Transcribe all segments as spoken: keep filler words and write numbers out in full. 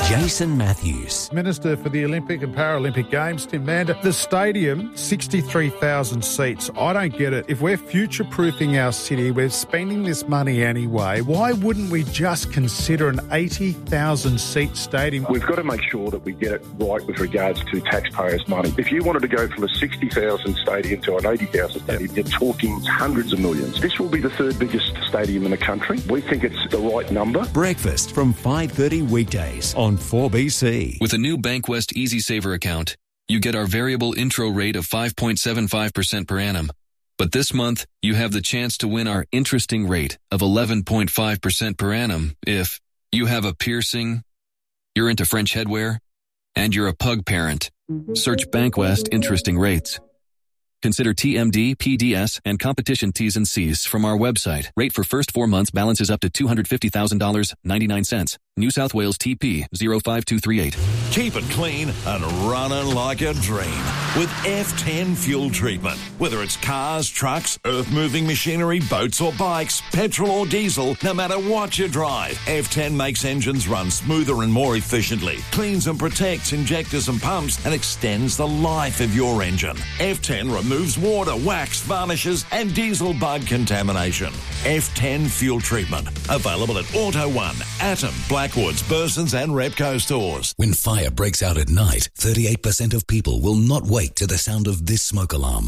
Jason Matthews. Minister for the Olympic and Paralympic Games, Tim Mander. The stadium, sixty-three thousand seats. I don't get it. If we're future-proofing our city, we're spending this money anyway, why wouldn't we just consider an eighty thousand seat stadium? We've got to make sure that we get it right with regards to taxpayers' money. If you wanted to go from a sixty thousand stadium to an eighty thousand stadium, you're talking hundreds of millions. This will be the third biggest stadium in the country. We think it's the right number. Breakfast from five thirty weekdays on four B C. With a new Bankwest Easy Saver account, you get our variable intro rate of five point seven five percent per annum. But this month, you have the chance to win our interesting rate of eleven point five percent per annum if you have a piercing, you're into French headwear, and you're a pug parent. Search Bankwest Interesting Rates. Consider T M D, P D S, and competition T's and C's from our website. Rate for first four months balances up to two hundred fifty thousand dollars and ninety-nine cents. New South Wales T P zero five two three eight. Keep it clean and running like a dream with F ten fuel treatment. Whether it's cars, trucks, earth-moving machinery, boats or bikes, petrol or diesel, no matter what you drive, F ten makes engines run smoother and more efficiently, cleans and protects injectors and pumps, and extends the life of your engine. F ten removes water, wax, varnishes, and diesel bug contamination. F ten fuel treatment. Available at Auto One, Atom, Blackwoods, Burson's and Repco stores. When fire breaks out at night, thirty-eight percent of people will not wake to the sound of this smoke alarm.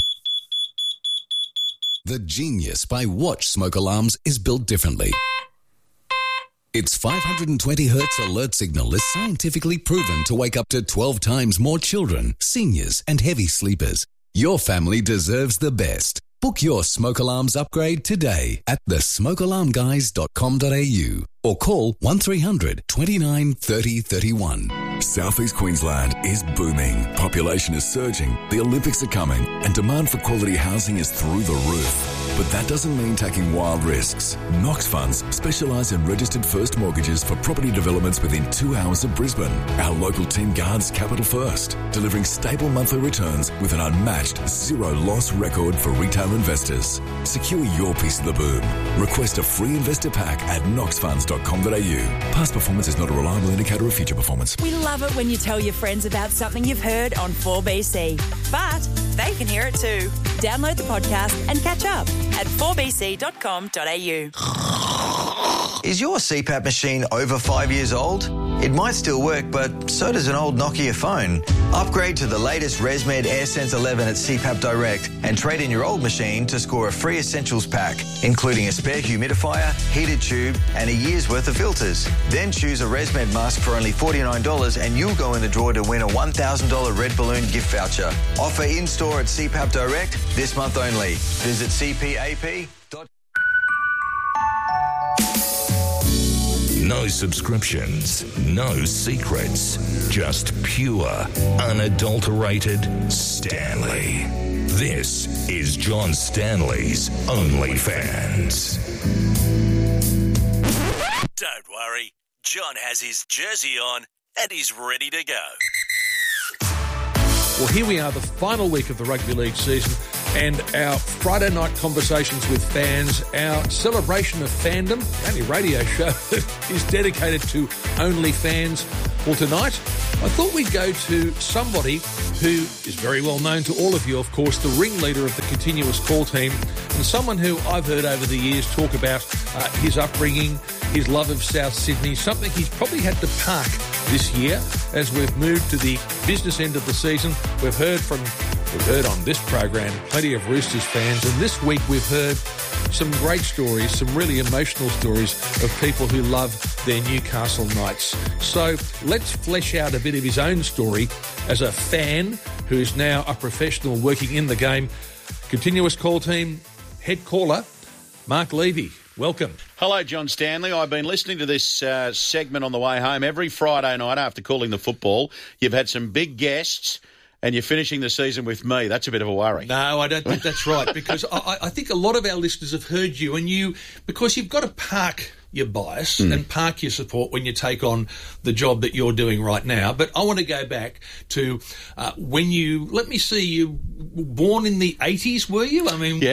The Genius by Watch smoke alarms is built differently. Its five hundred twenty hertz alert signal is scientifically proven to wake up to twelve times more children, seniors, and heavy sleepers. Your family deserves the best. Book your smoke alarms upgrade today at the smoke alarm guys dot com dot a u or call one three hundred, twenty-nine, thirty, thirty-one. Southeast Queensland is booming. Population is surging, the Olympics are coming, and demand for quality housing is through the roof. But that doesn't mean taking wild risks. Knox Funds specialise in registered first mortgages for property developments within two hours of Brisbane. Our local team guards capital first, delivering stable monthly returns with an unmatched zero loss record for retail investors. Secure your piece of the boom. Request a free investor pack at knox funds dot com dot a u. Past performance is not a reliable indicator of future performance. We love it when you tell your friends about something you've heard on four B C. But they can hear it too. Download the podcast and catch up at four b c dot com dot a u. Is your C PAP machine over five years old? It might still work, but so does an old Nokia phone. Upgrade to the latest ResMed AirSense eleven at C PAP Direct and trade in your old machine to score a free essentials pack, including a spare humidifier, heated tube, and a year's worth of filters. Then choose a ResMed mask for only forty-nine dollars and you'll go in the draw to win a one thousand dollars Red Balloon gift voucher. Offer in-store at C PAP Direct this month only. Visit c p a p dot com. No subscriptions, no secrets, just pure, unadulterated Stanley. This is John Stanley's OnlyFans. Don't worry, John has his jersey on and he's ready to go. Well, here we are, the final week of the rugby league season, and our Friday night conversations with fans, our celebration of fandom, the only radio show that is dedicated to only fans. Well, tonight, I thought we'd go to somebody who is very well known to all of you, of course, the ringleader of the continuous call team, and someone who I've heard over the years talk about uh, his upbringing, his love of South Sydney, something he's probably had to park this year as we've moved to the business end of the season. We've heard from, we've heard on this program plenty of Roosters fans, and this week we've heard some great stories, some really emotional stories of people who love their Newcastle Knights. So let's flesh out a bit of his own story as a fan who is now a professional working in the game. Continuous call team head caller, Mark Levy. Welcome. Hello, John Stanley. I've been listening to this uh, segment on the way home every Friday night after calling the football. You've had some big guests and you're finishing the season with me. That's a bit of a worry. No, I don't think that's right, because I, I think a lot of our listeners have heard you, and you, because you've got to park your bias mm. and park your support when you take on the job that you're doing right now. But I want to go back to uh, when you, let me see, you were born in the eighties, were you? I mean, yeah,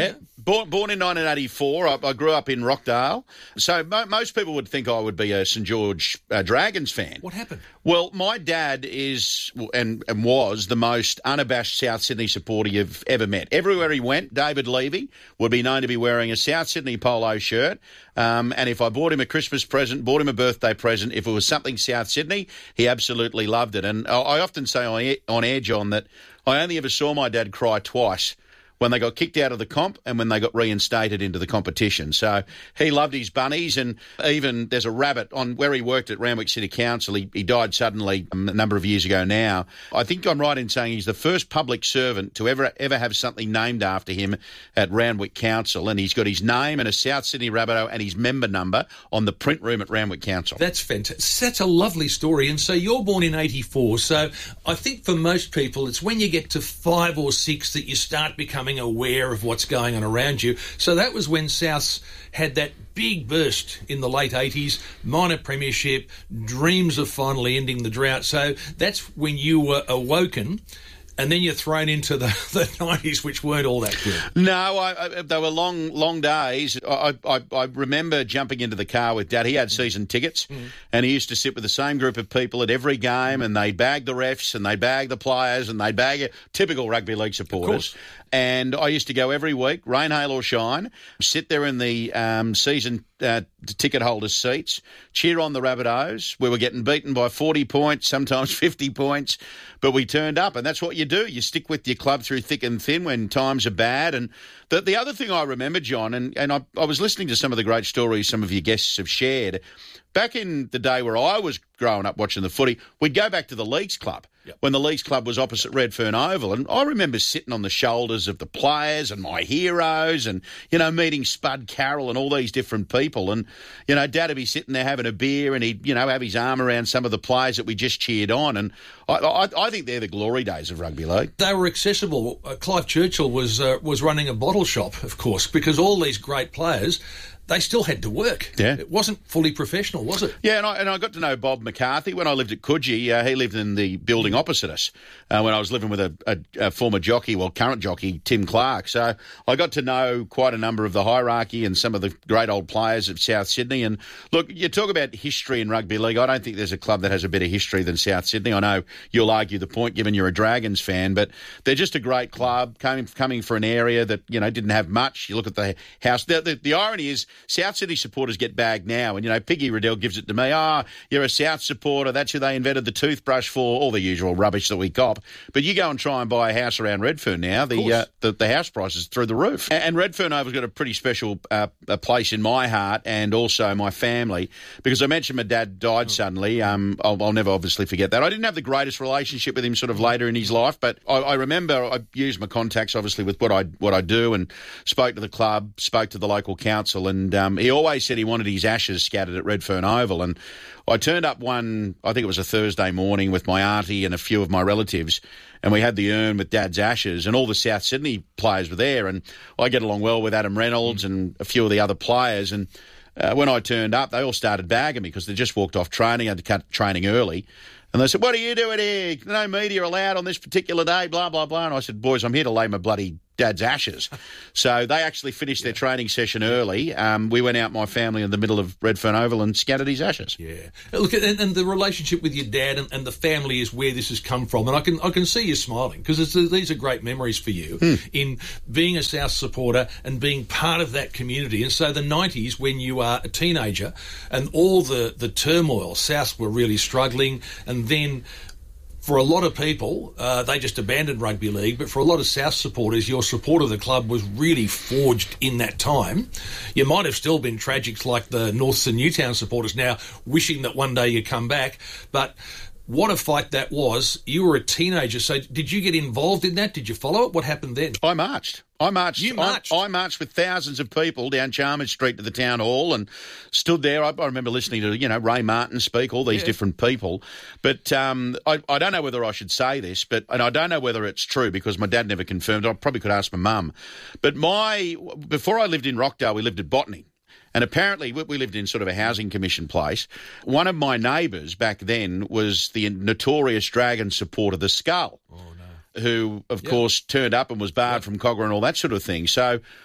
Born, born in nineteen eighty-four. I, I grew up in Rockdale. So mo- most people would think I would be a St George uh, Dragons fan. What happened? Well, my dad is and, and was the most unabashed South Sydney supporter you've ever met. Everywhere he went, David Levy would be known to be wearing a South Sydney polo shirt. Um, and if I bought him a Christmas present, bought him a birthday present, if it was something South Sydney, he absolutely loved it. And I, I often say on air, on air, John, that I only ever saw my dad cry twice. When they got kicked out of the comp and when they got reinstated into the competition. So he loved his bunnies, and even there's a rabbit on where he worked at Randwick City Council. He, he died suddenly a number of years ago now. I think I'm right in saying he's the first public servant to ever ever have something named after him at Randwick Council, and he's got his name and a South Sydney Rabbitoh and his member number on the print room at Randwick Council. That's fantastic. That's a lovely story. And so you're born in eighty-four, so I think for most people it's when you get to five or six that you start becoming aware of what's going on around you. So that was when Souths had that big burst in the late eighties, minor premiership, dreams of finally ending the drought. So that's when you were awoken. And then you're thrown into the, the nineties, which weren't all that good. No, I, I, they were long, long days. I, I, I remember jumping into the car with Dad. He had season tickets, mm. and he used to sit with the same group of people at every game, mm. and they'd bag the refs, and they'd bag the players, and they'd bag it. Typical rugby league supporters. And I used to go every week, rain, hail or shine, sit there in the um, season uh, ticket holders' seats, cheer on the Rabbitohs. We were getting beaten by forty points, sometimes fifty points, but we turned up, and that's what you do. You stick with your club through thick and thin when times are bad. And the, the other thing I remember, John, and, and I, I was listening to some of the great stories some of your guests have shared, back in the day where I was growing up watching the footy, we'd go back to the Leagues Club. Yep. When the Leagues Club was opposite Redfern Oval. And I remember sitting on the shoulders of the players and my heroes and, you know, meeting Spud Carroll and all these different people. And, you know, Dad would be sitting there having a beer and he'd, you know, have his arm around some of the players that we just cheered on. And I, I, I think they're the glory days of rugby league. They were accessible. Uh, Clive Churchill was uh, was running a bottle shop, of course, because all these great players, they still had to work. Yeah. It wasn't fully professional, was it? Yeah, and I, and I got to know Bob McCarthy when I lived at Coogee. Uh, he lived in the building opposite us uh, when I was living with a, a, a former jockey, well, current jockey, Tim Clark. So I got to know quite a number of the hierarchy and some of the great old players of South Sydney. And look, you talk about history in rugby league. I don't think there's a club that has a better history than South Sydney. I know you'll argue the point given you're a Dragons fan, but they're just a great club coming, coming for an area that, you know, didn't have much. You look at the house. The, the, the irony is South Sydney supporters get bagged now, and, you know, Piggy Riddell gives it to me. Ah, oh, you're a South supporter. That's who they invented the toothbrush for, all the usual rubbish that we cop. But you go and try and buy a house around Redfern now, the uh, the, the house price is through the roof. And, and Redfern Oval's got a pretty special uh, a place in my heart and also my family, because I mentioned my dad died suddenly. Um, I'll, I'll never obviously forget that. I didn't have the greatest relationship with him sort of later in his life, but I, I remember I used my contacts, obviously, with what I what I do, and spoke to the club, spoke to the local council, and um, he always said he wanted his ashes scattered at Redfern Oval. And I turned up one, I think it was a Thursday morning, with my auntie and a few of my relatives, and we had the urn with Dad's ashes, and all the South Sydney players were there. And I get along well with Adam Reynolds and a few of the other players. And uh, when I turned up, they all started bagging me because they just walked off training. I had to cut training early. And they said, "What are you doing here? No media allowed on this particular day, blah, blah, blah." And I said, "Boys, I'm here to lay my bloody Dad's ashes." So they actually finished yeah. their training session early. Um, we went out, my family, in the middle of Redfern Oval and scattered his ashes. Yeah. Look, and, and the relationship with your dad and, and the family is where this has come from. And I can I can see you smiling, because these are great memories for you hmm. in being a South supporter and being part of that community. And so the nineties, when you are a teenager and all the, the turmoil, Souths were really struggling, and then for a lot of people, uh, they just abandoned rugby league, but for a lot of South supporters, your support of the club was really forged in that time. You might have still been tragics like the Norths and Newtown supporters now, wishing that one day you'd come back, but what a fight that was. You were a teenager, so did you get involved in that? Did you follow it? What happened then? I marched. I marched. You marched? I, I marched with thousands of people down Chalmers Street to the town hall and stood there. I, I remember listening to, you know, Ray Martin speak, all these yeah. different people. But um, I, I don't know whether I should say this, but and I don't know whether it's true because my dad never confirmed it. I probably could ask my mum. But my before I lived in Rockdale, we lived at Botany. And apparently, we lived in sort of a housing commission place. One of my neighbours back then was the notorious Dragon supporter, the Skull, oh, no. who, of yep. course, turned up and was barred yep. from Cogra and all that sort of thing. So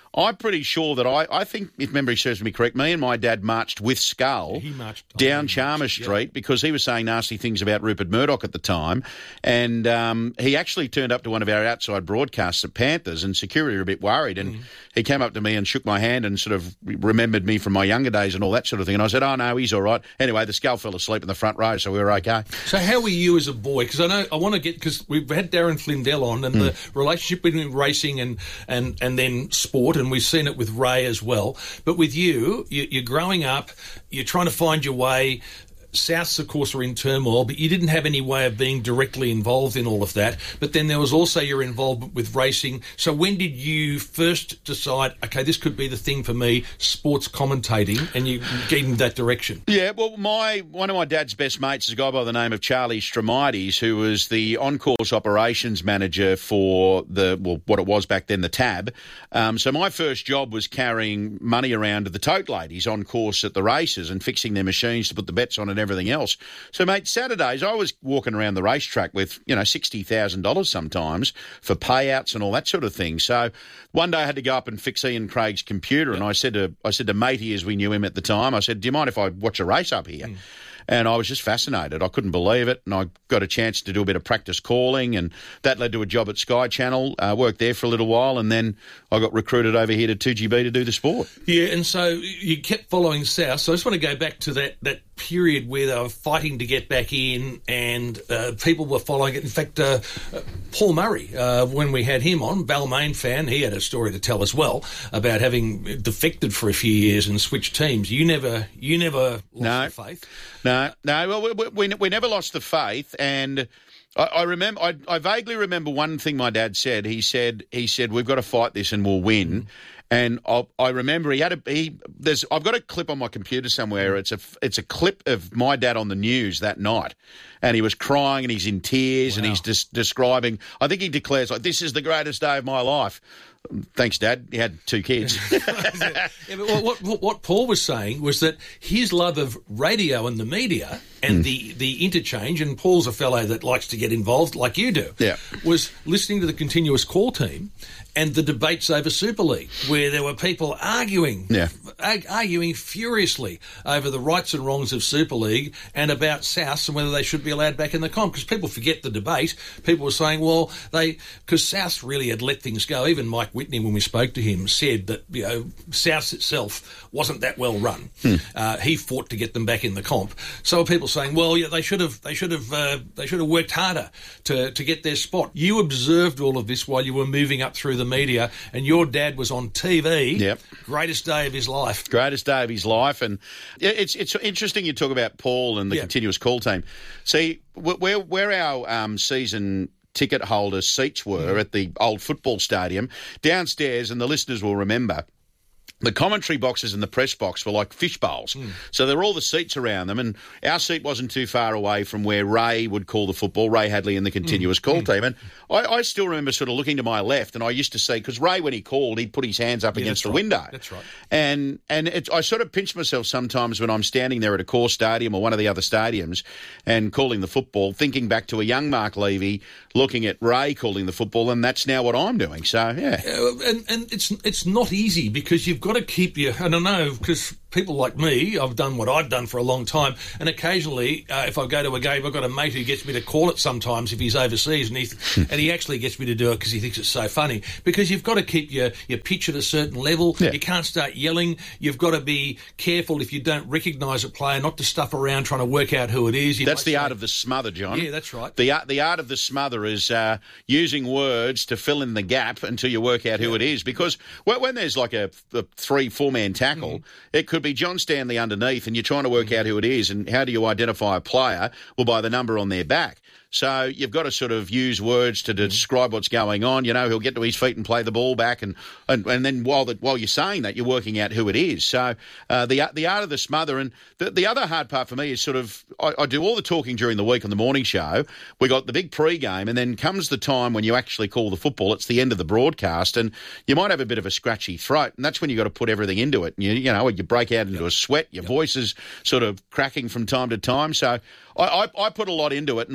I'm pretty sure that I, I think, if memory serves me correct, me and my dad marched with Skull Yeah, he marched- down he Chalmers marched, yeah. Street because he was saying nasty things about Rupert Murdoch at the time. And um, he actually turned up to one of our outside broadcasts at Panthers, and security were a bit worried. And Mm. he came up to me and shook my hand and sort of remembered me from my younger days and all that sort of thing. And I said, oh, no, he's all right. Anyway, the Skull fell asleep in the front row, so we were okay. So how were you as a boy? Because I know I want to get because we've had Darren Flindell on, and Mm. the relationship between racing and, and, and then sport, and we've seen it with Ray as well. But with you, you, you're growing up, you're trying to find your way. Souths, of course, are in turmoil, but you didn't have any way of being directly involved in all of that. But then there was also your involvement with racing. So when did you first decide, okay, this could be the thing for me, sports commentating, and you get in that direction? Yeah, well, my one of my dad's best mates is a guy by the name of Charlie Stramides, who was the on-course operations manager for the, well, what it was back then, the Tab. Um, so my first job was carrying money around to the tote ladies on course at the races and fixing their machines to put the bets on and everything else. So, mate, Saturdays I was walking around the racetrack with, you know, sixty thousand dollars sometimes for payouts and all that sort of thing. So one day I had to go up and fix Ian Craig's computer, and I said to I said to Matey, as we knew him at the time, I said, do you mind if I watch a race up here? Mm. And I was just fascinated. I couldn't believe it. And I got a chance to do a bit of practice calling, and that led to a job at Sky Channel. Uh, worked there for a little while, and then I got recruited over here to two G B to do the sport. Yeah, and so you kept following South. So I just want to go back to that, that period where they were fighting to get back in, and uh, people were following it. In fact, uh, uh, Paul Murray, uh, when we had him on, Balmain fan, he had a story to tell as well about having defected for a few years and switched teams. You never, you never lost no. the faith. No, no. Well, we, we, we never lost the faith, and I, I remember. I, I vaguely remember one thing my dad said. He said, "He said we've got to fight this, and we'll win." Mm. And I, I remember he had a he. There's I've got a clip on my computer somewhere. It's a it's a clip of my dad on the news that night, and he was crying and he's in tears wow. and he's just describing. I think he declares like, "This is the greatest day of my life." Thanks, Dad. He had two kids. yeah, but what, what, what Paul was saying was that his love of radio and the media and mm. the, the interchange, and Paul's a fellow that likes to get involved like you do, yeah. was listening to the continuous call team and the debates over Super League, where there were people arguing, yeah. arg- arguing furiously over the rights and wrongs of Super League and about Souths and whether they should be allowed back in the comp. Because people forget the debate. People were saying, well, they because Souths really had let things go. Even Mike Whitney, when we spoke to him, said that you know Souths itself wasn't that well run. Hmm. Uh, he fought to get them back in the comp. So people saying, well, yeah, they should have, they should have, uh, they should have worked harder to to get their spot. You observed all of this while you were moving up through the media, and your dad was on T V. Yep. Greatest day of his life. Greatest day of his life. And it's it's interesting you talk about Paul and the yep. continuous call team. See, where, where our um, season ticket holder seats were mm. at the old football stadium, downstairs, and the listeners will remember, the commentary boxes and the press box were like fish bowls. Mm. So there were all the seats around them, and our seat wasn't too far away from where Ray would call the football, Ray Hadley and the continuous mm. call mm. team. And I, I still remember sort of looking to my left, and I used to see, because Ray, when he called, he'd put his hands up yeah, against the right. window. That's right. And and it, I sort of pinch myself sometimes when I'm standing there at a core stadium or one of the other stadiums and calling the football, thinking back to a young Mark Levy, looking at Ray calling the football, and that's now what I'm doing. So, yeah. Uh, and and it's it's not easy, because you've got to keep your... And I know, because people like me, I've done what I've done for a long time, and occasionally, uh, if I go to a game, I've got a mate who gets me to call it sometimes if he's overseas, and he and he actually gets me to do it because he thinks it's so funny. Because you've got to keep your, your pitch at a certain level. Yeah. You can't start yelling. You've got to be careful if you don't recognise a player, not to stuff around trying to work out who it is. You that's the say, art of the smother, John. Yeah, that's right. The art, the art of the smother is uh, using words to fill in the gap until you work out who yeah. it is. Because when, when there's like a, a three, four-man tackle, mm. it could be John Stanley underneath, and you're trying to work mm. out who it is. And how do you identify a player? Well, by the number on their back. So you've got to sort of use words to describe what's going on. You know, he'll get to his feet and play the ball back, and and, and then while the, while you're saying that, you're working out who it is. So uh, the the art of the smother, and the, the other hard part for me is sort of I, I do all the talking during the week on the morning show. We got the big pre-game, and then comes the time when you actually call the football. It's the end of the broadcast, and you might have a bit of a scratchy throat, and that's when you got to put everything into it. You, you know, you break out into yep. a sweat, your yep. voice is sort of cracking from time to time. So I, I, I put a lot into it, and I, I go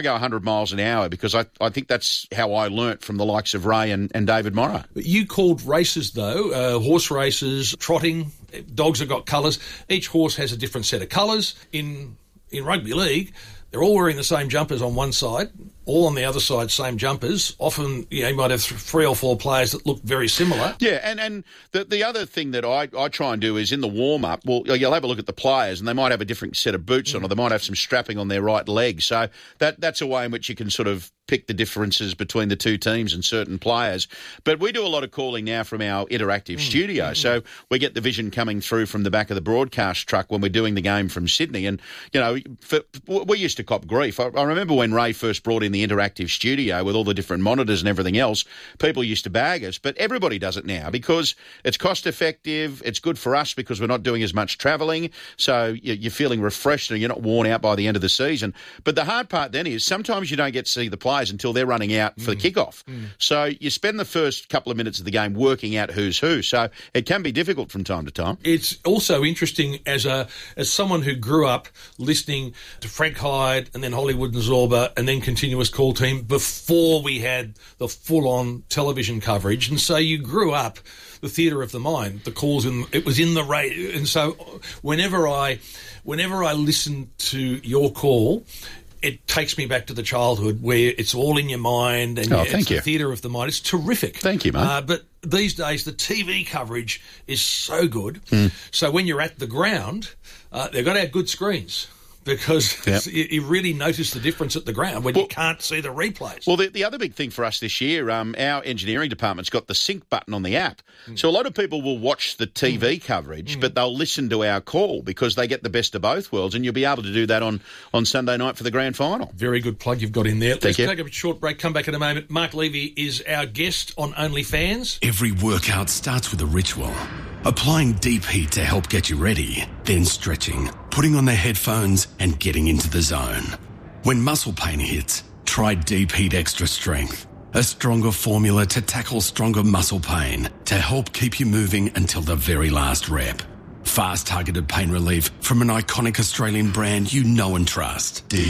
go one hundred miles an hour because I, I think that's how I learnt from the likes of Ray and, and David Morrow. You called races, though, uh, horse races, trotting, dogs have got colours. Each horse has a different set of colours. In in rugby league, they're all wearing the same jumpers on one side, all on the other side, same jumpers. Often, you know, you might have th- three or four players that look very similar. Yeah, and, and the the other thing that I, I try and do is in the warm-up, well, you'll have a look at the players and they might have a different set of boots mm. on, or they might have some strapping on their right leg. So that that's a way in which you can sort of pick the differences between the two teams and certain players. But we do a lot of calling now from our interactive mm. studio. Mm. So we get the vision coming through from the back of the broadcast truck when we're doing the game from Sydney. And, you know, for, we used to cop grief. I, I remember when Ray first brought in the interactive studio with all the different monitors and everything else, people used to bag us. But everybody does it now because it's cost effective. It's good for us because we're not doing as much travelling. So you're feeling refreshed and you're not worn out by the end of the season. But the hard part then is sometimes you don't get to see the players until they're running out for mm. the kickoff. Mm. So you spend the first couple of minutes of the game working out who's who. So it can be difficult from time to time. It's also interesting as a as someone who grew up listening to Frank Hyde and then Hollywood and Zorba and then Continuous Call Team before we had the full-on television coverage. And so you grew up the theatre of the mind. The calls in it was in the radio. And so whenever I whenever I listen to your call, it takes me back to the childhood where it's all in your mind and oh, it's thank the you. theatre of the mind. It's terrific. Thank you, mate. Uh, but these days, the T V coverage is so good. Mm. So when you're at the ground, uh, they've got to have good screens. Because yep. you, you really notice the difference at the ground when well, you can't see the replays. Well, the, the other big thing for us this year, um, our engineering department's got the sync button on the app. Mm. So a lot of people will watch the T V mm. coverage, mm. but they'll listen to our call because they get the best of both worlds, and you'll be able to do that on, on Sunday night for the grand final. Very good plug you've got in there. Thank Let's you. take a short break, come back in a moment. Mark Levy is our guest on OnlyFans. Every workout starts with a ritual. Applying deep heat to help get you ready, then stretching, putting on the headphones and getting into the zone. When muscle pain hits, try Deep Heat Extra Strength, a stronger formula to tackle stronger muscle pain to help keep you moving until the very last rep. Fast targeted pain relief from an iconic Australian brand you know and trust. Deep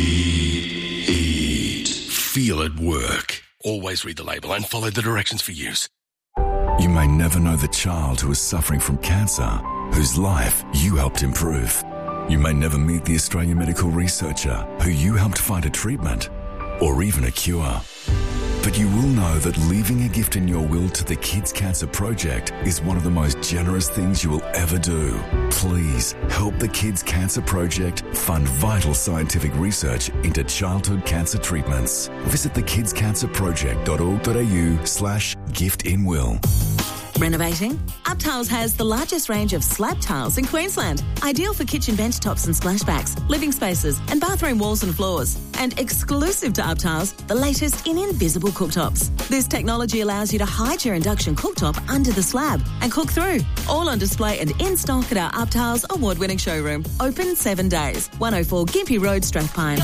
Heat. Feel it work. Always read the label and follow the directions for use. You may never know the child who is suffering from cancer, whose life you helped improve. You may never meet the Australian medical researcher who you helped find a treatment or even a cure. But you will know that leaving a gift in your will to the Kids Cancer Project is one of the most generous things you will ever do. Please help the Kids Cancer Project fund vital scientific research into childhood cancer treatments. Visit the kids cancer project dot org dot a u slash gift in will. Renovating? UpTiles has the largest range of slab tiles in Queensland. Ideal for kitchen bench tops and splashbacks, living spaces and bathroom walls and floors. And exclusive to UpTiles, the latest in invisible cooktops. This technology allows you to hide your induction cooktop under the slab and cook through. All on display and in stock at our UpTiles award-winning showroom. Open seven days. one oh four Gympie Road, Strathpine.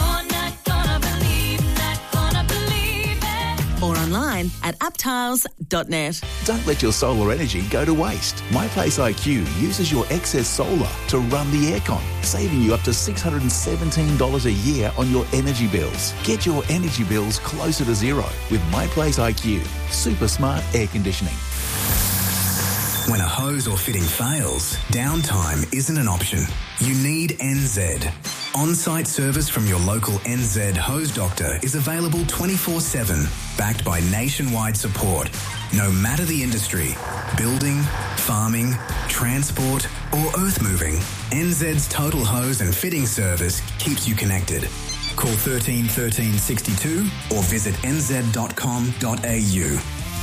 Or online at uptiles dot net. Don't let your solar energy go to waste. MyPlace I Q uses your excess solar to run the aircon, saving you up to six hundred seventeen dollars a year on your energy bills. Get your energy bills closer to zero with MyPlace I Q. Super smart air conditioning. When a hose or fitting fails, downtime isn't an option. You need N Z. On-site service from your local N Z hose doctor is available twenty-four seven, backed by nationwide support. No matter the industry, building, farming, transport or earth moving, N Z's total hose and fitting service keeps you connected. Call thirteen thirteen sixty-two or visit n z dot com dot a u.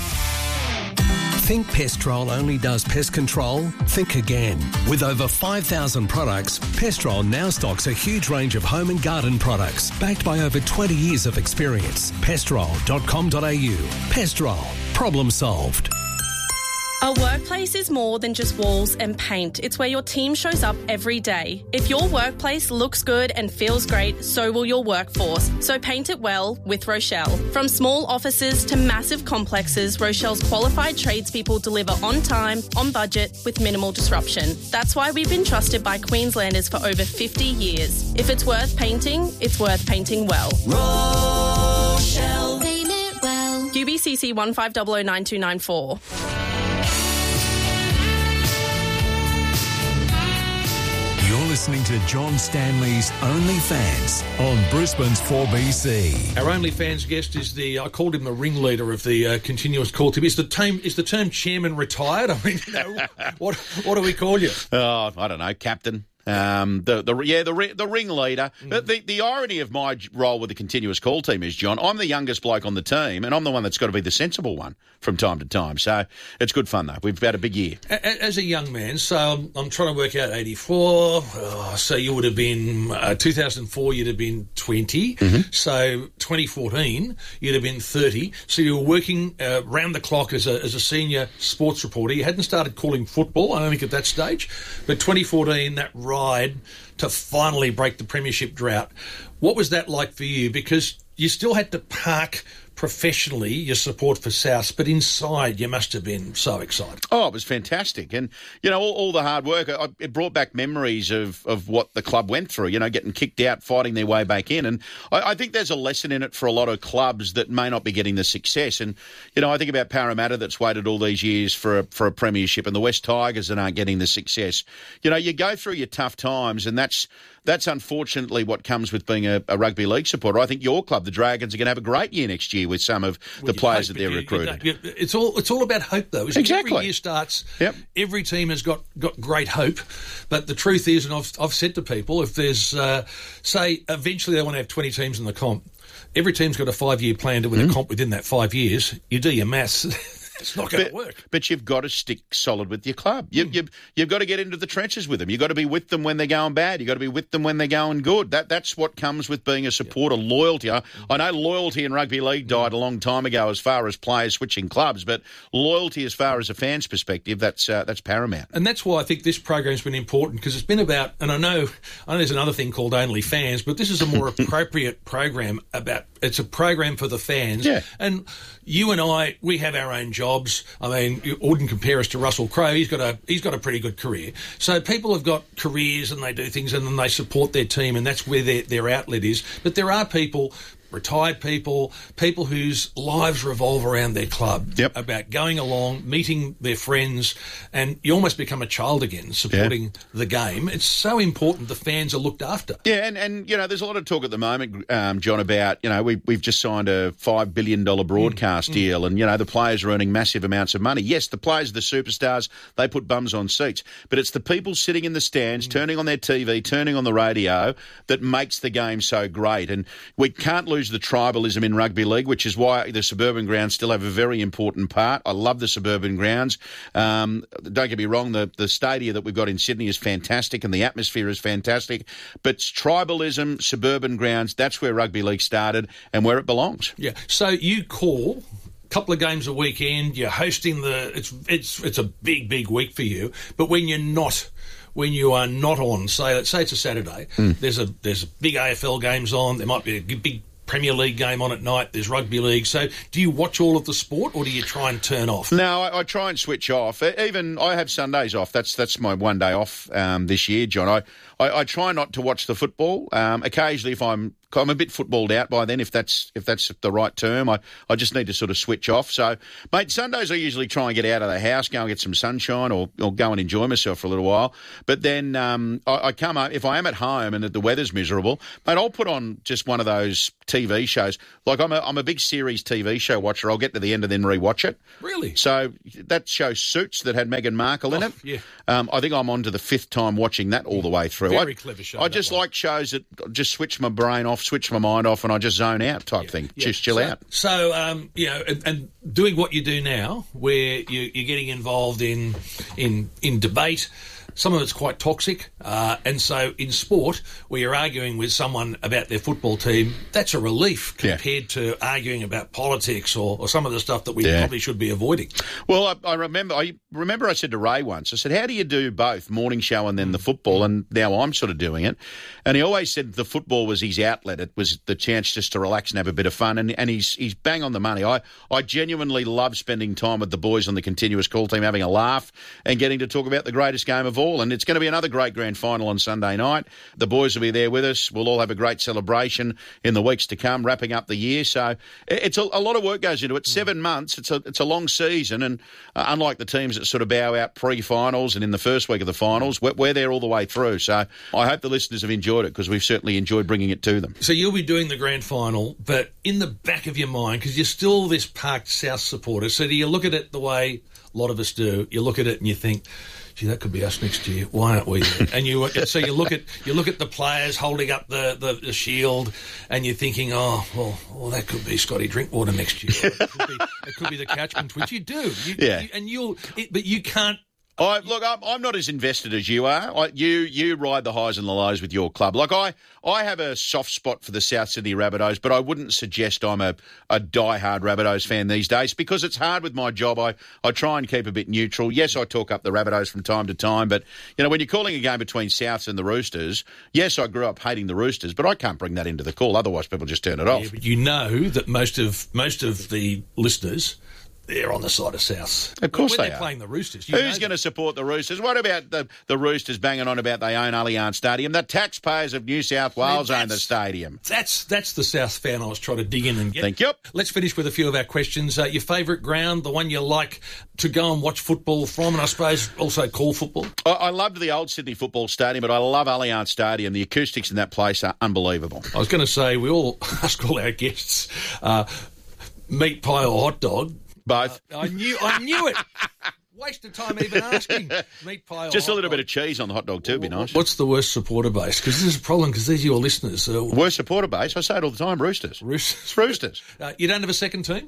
Think Pestrol only does pest control? Think again. With over five thousand products, Pestrol now stocks a huge range of home and garden products, backed by over twenty years of experience. pestrol dot com dot a u. Pestrol. Problem solved. A workplace is more than just walls and paint. It's where your team shows up every day. If your workplace looks good and feels great, so will your workforce. So paint it well with Rochelle. From small offices to massive complexes, Rochelle's qualified tradespeople deliver on time, on budget, with minimal disruption. That's why we've been trusted by Queenslanders for over fifty years. If it's worth painting, it's worth painting well. Rochelle. Paint it well. U B C C one five zero zero nine two nine four. You're listening to John Stanley's OnlyFans on Brisbane's four B C. Our OnlyFans guest is the, I called him the ringleader of the uh, continuous call team. Is the term, is the term chairman retired? I mean, you know, what, what do we call you? Oh, I don't know, captain. Um, the the yeah the the ringleader. Mm. But the the irony of my role with the continuous call team is, John, I'm the youngest bloke on the team, and I'm the one that's got to be the sensible one from time to time. So it's good fun though. We've had a big year. As a young man, so I'm, I'm trying to work out eighty-four. Oh, so you would have been uh, two thousand four. You'd have been twenty. Mm-hmm. So twenty fourteen, you'd have been thirty. So you were working uh, round the clock as a as a senior sports reporter. You hadn't started calling football, I don't think, at that stage. But twenty fourteen, that ride to finally break the premiership drought. What was that like for you? Because you still had to park professionally your support for South, but inside you must have been so excited. Oh, it was fantastic. And, you know, all, all the hard work, I, it brought back memories of, of what the club went through, you know, getting kicked out, fighting their way back in. And I, I think there's a lesson in it for a lot of clubs that may not be getting the success. And, you know, I think about Parramatta that's waited all these years for a, for a premiership, and the West Tigers that aren't getting the success. You know, you go through your tough times, and that's That's unfortunately what comes with being a, a rugby league supporter. I think your club, the Dragons, are going to have a great year next year with some of well, the players hope, that they're you, recruiting. You know, it's all it's all about hope, though. Isn't exactly. It? Every year starts. Yep. Every team has got, got great hope, but the truth is, and I've I've said to people, if there's uh, say eventually they want to have twenty teams in the comp, every team's got a five year plan to win mm. a comp within that five years. You do your maths. It's not going to work. But you've got to stick solid with your club. You, mm. you've, you've got to get into the trenches with them. You've got to be with them when they're going bad. You've got to be with them when they're going good. That That's what comes with being a supporter, yeah. loyalty. I, I know loyalty in rugby league died a long time ago as far as players switching clubs, but loyalty as far as a fan's perspective, that's uh, that's paramount. And that's why I think this program's been important, because it's been about, and I know, I know there's another thing called OnlyFans, but this is a more appropriate program about, it's a program for the fans. Yeah. And you and I, we have our own jobs. I mean, you wouldn't compare us to Russell Crowe. He's got a he's got a pretty good career. So people have got careers and they do things and then they support their team, and that's where their, their outlet is. But there are people, retired people, people whose lives revolve around their club, yep. about going along, meeting their friends, and you almost become a child again, supporting yeah. the game. It's so important the fans are looked after. Yeah, and, and you know, there's a lot of talk at the moment, um, John, about, you know, we, we've just signed a five billion dollars broadcast mm. deal, and, you know, the players are earning massive amounts of money. Yes, the players are the superstars, they put bums on seats, but it's the people sitting in the stands, mm. turning on their T V, turning on the radio, that makes the game so great. And we can't lose the tribalism in rugby league, which is why the suburban grounds still have a very important part. I love the suburban grounds. Um, don't get me wrong, the, the stadia that we've got in Sydney is fantastic and the atmosphere is fantastic, but tribalism, suburban grounds, that's where rugby league started and where it belongs. Yeah, so you call a couple of games a weekend, you're hosting the, it's it's it's a big, big week for you, but when you're not when you are not on, say, let's say it's a Saturday, mm. there's a there's big A F L games on, there might be a big Premier League game on at night, there's rugby league. So do you watch all of the sport or do you try and turn off? No, I, I try and switch off. Even I have Sundays off. That's that's my one day off um, this year, John. I, I, I try not to watch the football. Um, occasionally, if I'm I'm a bit footballed out by then, if that's if that's the right term. I, I just need to sort of switch off. So, mate, Sundays I usually try and get out of the house, go and get some sunshine, or, or go and enjoy myself for a little while. But then um, I, I come home, if I am at home and the weather's miserable, mate, I'll put on just one of those T V shows. Like I'm a, I'm a big series T V show watcher. I'll get to the end and then rewatch it. Really? So that show Suits that had Meghan Markle in oh, it. Yeah. Um, I think I'm on to the fifth time watching that all the way through. Very I, clever show. I just one. like shows that just switch my brain off, switch my mind off, and I just zone out type yeah, thing. Yeah. Just chill so, out. So, um, you know, and, and doing what you do now, where you, you're getting involved in in in debate. some of it's quite toxic. Uh, and so in sport, where you're arguing with someone about their football team, that's a relief compared yeah. to arguing about politics or, or some of the stuff that we yeah. probably should be avoiding. Well, I, I remember I remember I said to Ray once, I said, how do you do both, morning show and then the football? And now I'm sort of doing it. And he always said the football was his outlet. It was the chance just to relax and have a bit of fun. And, and he's he's bang on the money. I, I genuinely love spending time with the boys on the continuous call team, having a laugh and getting to talk about the greatest game of all. And it's going to be another great grand final on Sunday night. The boys will be there with us. We'll all have a great celebration in the weeks to come, wrapping up the year. So it's a, a lot of work goes into it. Seven months. It's a it's a long season. And uh, unlike the teams that sort of bow out pre-finals and in the first week of the finals, we're, we're there all the way through. So I hope the listeners have enjoyed it because we've certainly enjoyed bringing it to them. So you'll be doing the grand final, but in the back of your mind, because you're still this Park South supporter, so do you look at it the way a lot of us do? You look at it and you think, gee, that could be us next year. Why aren't we there? And you so you look at you look at the players holding up the, the, the shield, and you're thinking, oh, well, well, that could be Scotty Drinkwater next year. It could be, it could be the Catchman Twitch. You do, you, yeah. You, and you'll, it, but you can't. I, look, I'm, I'm not as invested as you are. I, you you ride the highs and the lows with your club. Like I, I have a soft spot for the South Sydney Rabbitohs, but I wouldn't suggest I'm a, a die-hard Rabbitohs fan these days because it's hard with my job. I, I try and keep a bit neutral. Yes, I talk up the Rabbitohs from time to time, but you know when you're calling a game between Souths and the Roosters, yes, I grew up hating the Roosters, but I can't bring that into the call. Otherwise, people just turn it off. Yeah, but you know that most of most of the listeners, they're on the side of South. Of course when they they're are. playing the Roosters. Who's going to support the Roosters? What about the, the Roosters banging on about they own Allianz Stadium? The taxpayers of New South Wales own the stadium. That's that's the South fan I was trying to dig in and get. Thank you. Let's finish with a few of our questions. Uh, your favourite ground, the one you like to go and watch football from, and I suppose also call football? I, I loved the old Sydney Football Stadium, but I love Allianz Stadium. The acoustics in that place are unbelievable. I was going to say, we all ask all our guests, uh, meat pie or hot dog. Both. Uh, I knew I knew it. Waste of time even asking. Meat pie or Just hot a little dog. bit of cheese on the hot dog too would be nice. What's the worst supporter base? Because this is a problem, because these are your listeners. Uh, worst supporter base? I say it all the time, Roosters. Roosters. Roosters. Uh, you don't have a second team?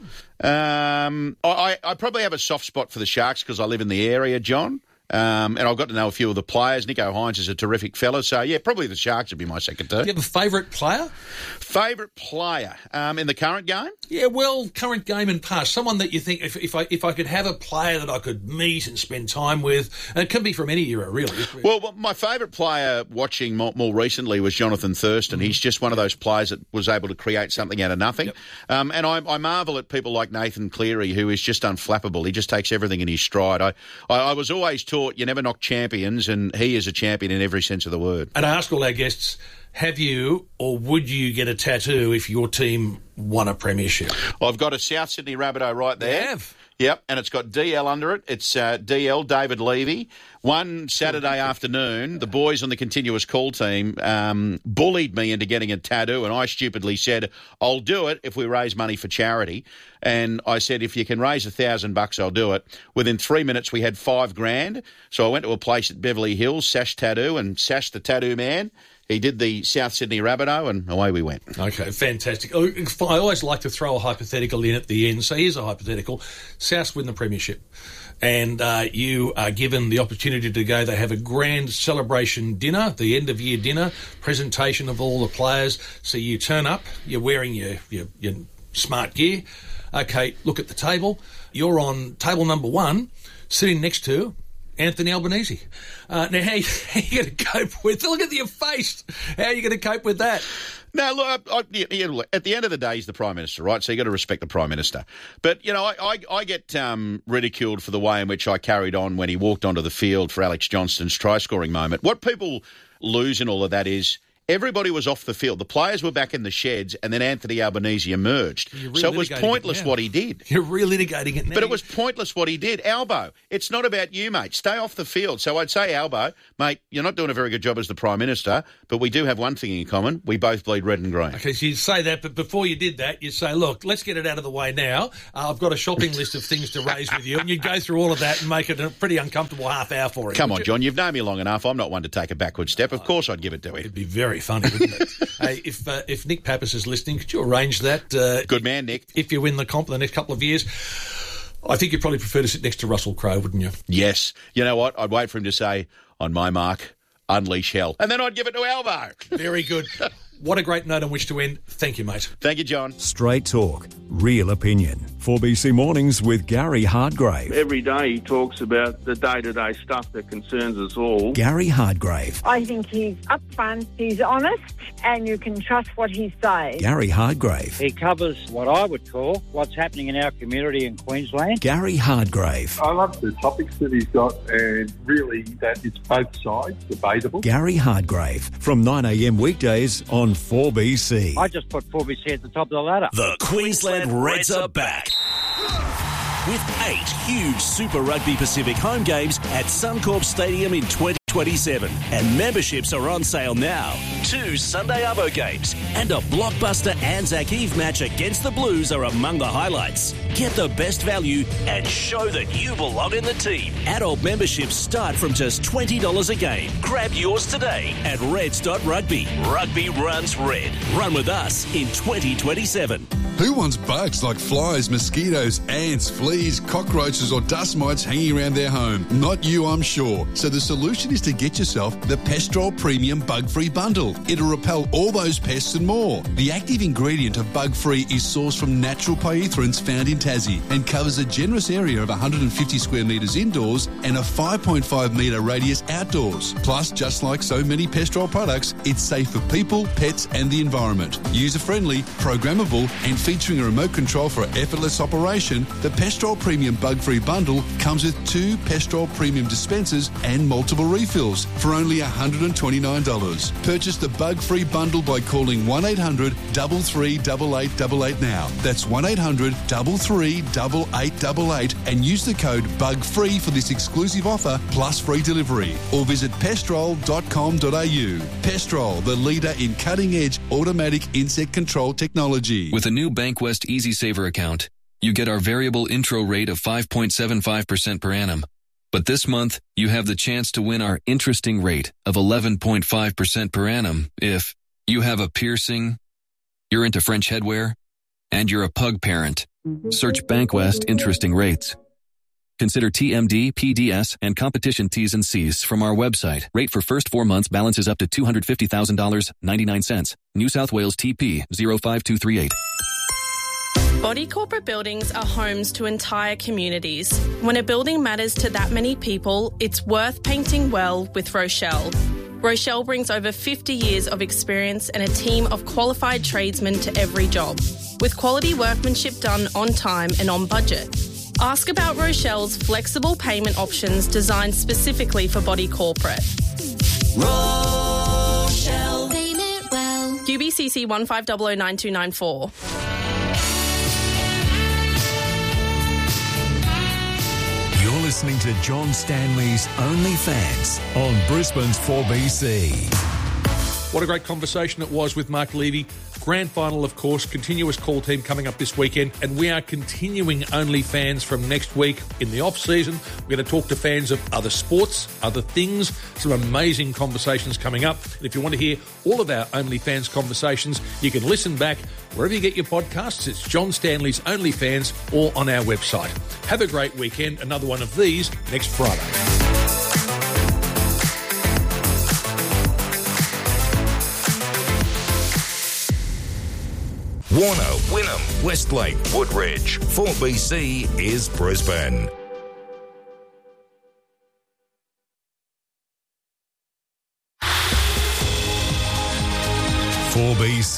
Um, I, I probably have a soft spot for the Sharks because I live in the area, John. Um, and I've got to know a few of the players. Nico Hines is a terrific fella. So, yeah, probably the Sharks would be my second team. Do you have a favourite player? Favourite player um, in the current game? Yeah, well, current game and past. Someone that you think, if, if I if I could have a player that I could meet and spend time with, and it can be from any era, really. Well, my favourite player watching more, more recently was Jonathan Thurston. Mm-hmm. He's just one of those players that was able to create something out of nothing. Yep. Um, and I, I marvel at people like Nathan Cleary, who is just unflappable. He just takes everything in his stride. I, I, I was always taught you never knock champions, and he is a champion in every sense of the word. And I ask all our guests, have you or would you get a tattoo if your team won a premiership? I've got a South Sydney Rabbitoh right there. You have? Yep, and it's got D L under it. It's uh, D L, David Levy. One Saturday afternoon, the boys on the continuous call team um, bullied me into getting a tattoo, and I stupidly said, I'll do it if we raise money for charity. And I said, if you can raise a thousand bucks, I'll do it. Within three minutes, we had five grand. So I went to a place at Beverly Hills, Sash Tattoo, and Sash the tattoo man. He did the South Sydney Rabbitoh, and away we went. Okay, fantastic. I always like to throw a hypothetical in at the end. So here's a hypothetical. Souths win the premiership, and uh, you are given the opportunity to go. They have a grand celebration dinner, the end-of-year dinner, presentation of all the players. So you turn up, you're wearing your, your, your smart gear. Okay, look at the table. You're on table number one, sitting next to Anthony Albanese. Uh, now, how, how are you going to cope with... Look at your face. How are you going to cope with that? No, look, I, I, you know, at the end of the day, he's the Prime Minister, right? So you've got to respect the Prime Minister. But, you know, I, I, I get um, ridiculed for the way in which I carried on when he walked onto the field for Alex Johnston's try-scoring moment. What people lose in all of that is... everybody was off the field. The players were back in the sheds, and then Anthony Albanese emerged. So it was pointless what he did. You're relitigating it now. But it was pointless what he did. Albo, it's not about you, mate. Stay off the field. So I'd say, Albo, mate, you're not doing a very good job as the Prime Minister, but we do have one thing in common. We both bleed red and green. Okay, so you say that, but before you did that, you say, look, let's get it out of the way now. Uh, I've got a shopping list of things to raise with you, and you'd go through all of that and make it a pretty uncomfortable half hour for him. Come on, you? John, you've known me long enough. I'm not one to take a backward step. Of course I'd give it to him. It'd be very funny, wouldn't it? Hey, if uh, if Nick Pappas is listening, could you arrange that? Uh, Good man, Nick. If you win the comp in the next couple of years. I think you'd probably prefer to sit next to Russell Crowe, wouldn't you? Yes. You know what? I'd wait for him to say, on my mark, unleash hell. And then I'd give it to Alvo. Very good. What a great note on which to end. Thank you, mate. Thank you, John. Straight talk, real opinion. four B C Mornings with Gary Hardgrave. Every day he talks about the day-to-day stuff that concerns us all. Gary Hardgrave. I think he's upfront, he's honest, and you can trust what he says. Gary Hardgrave. He covers what I would call what's happening in our community in Queensland. Gary Hardgrave. I love the topics that he's got, and really that it's both sides, debatable. Gary Hardgrave from nine a.m. weekdays on four B C. I just put four B C at the top of the ladder. The Queensland Reds are back. With eight huge Super Rugby Pacific home games at Suncorp Stadium in twenty twenty-seven. And memberships are on sale now. Two Sunday Arvo games and a blockbuster Anzac Eve match against the Blues are among the highlights. Get the best value and show that you belong in the team. Adult memberships start from just twenty dollars a game. Grab yours today at reds dot rugby. Rugby runs red. Run with us in twenty twenty-seven. Who wants bugs like flies, mosquitoes, ants, fleas, cockroaches or dust mites hanging around their home? Not you, I'm sure. So the solution is to get yourself the Pestrol Premium Bug-Free Bundle. It'll repel all those pests and more. The active ingredient of Bug-Free is sourced from natural pyrethroids found in Tassie and covers a generous area of one hundred fifty square metres indoors and a five point five metre radius outdoors. Plus, just like so many Pestrol products, it's safe for people, pets and the environment. User-friendly, programmable and featuring a remote control for effortless operation, the Pestrol Premium Bug-Free Bundle comes with two Pestrol Premium dispensers and multiple refills for only one hundred twenty-nine dollars. Purchase the Bug-Free Bundle by calling one eight hundred, three three eight eight eight eight now. That's one eight hundred, three three eight eight eight eight and use the code BUGFREE for this exclusive offer plus free delivery. Or visit pestrol dot com dot a u. Pestrol, the leader in cutting-edge automatic insect control technology. With a new Bankwest Easy Saver account, you get our variable intro rate of five point seven five percent per annum. But this month, you have the chance to win our interesting rate of eleven point five percent per annum if you have a piercing, you're into French headwear, and you're a pug parent. Search Bankwest Interesting Rates. Consider T M D, P D S, and competition T's and C's from our website. Rate for first four months balances up to two hundred fifty thousand dollars and ninety-nine cents. New South Wales T P zero five two three eight. Body corporate buildings are homes to entire communities. When a building matters to that many people, it's worth painting well with Rochelle. Rochelle brings over fifty years of experience and a team of qualified tradesmen to every job, with quality workmanship done on time and on budget. Ask about Rochelle's flexible payment options designed specifically for body corporate. Rochelle. Payment well. U B C C one five zero zero nine two nine four. You're listening to John Stanley's OnlyFans on Brisbane's four B C. What a great conversation it was with Mark Levy. Grand final, of course, continuous call team coming up this weekend, and we are continuing OnlyFans from next week in the off-season. We're going to talk to fans of other sports, other things, some amazing conversations coming up. And if you want to hear all of our OnlyFans conversations, you can listen back wherever you get your podcasts. It's John Stanley's OnlyFans or on our website. Have a great weekend. Another one of these next Friday. Warner, Wynnum, Westlake, Woodridge. four B C is Brisbane. four B C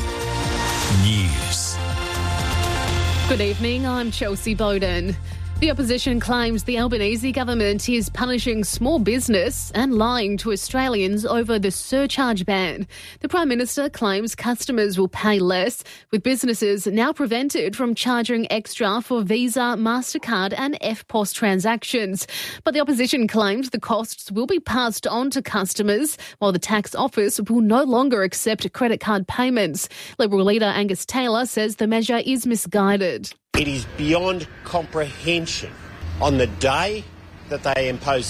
News. Good evening, I'm Chelsea Bowden. The opposition claims the Albanese government is punishing small business and lying to Australians over the surcharge ban. The Prime Minister claims customers will pay less, with businesses now prevented from charging extra for Visa, MasterCard and E F T P O S transactions. But the opposition claims the costs will be passed on to customers, while the tax office will no longer accept credit card payments. Liberal leader Angus Taylor says the measure is misguided. It is beyond comprehension on the day that they impose